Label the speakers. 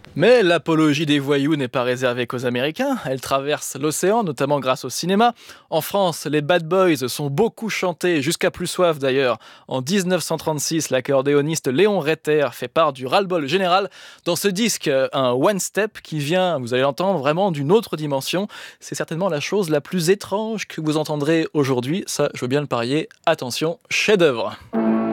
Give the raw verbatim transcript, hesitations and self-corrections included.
Speaker 1: Mais l'apologie des voyous n'est pas réservée qu'aux Américains, elle traverse l'océan, notamment grâce au cinéma. En France, les Bad Boys sont beaucoup chantés, jusqu'à plus soif d'ailleurs. En dix-neuf cent trente-six, l'accordéoniste Léon Reiter fait part du ras-le-bol général dans ce disque, un one-step qui vient, vous allez l'entendre, vraiment d'une autre dimension. C'est certainement la chose la plus étrange que vous entendrez aujourd'hui, ça je veux bien le parier. Attention, chef-d'œuvre.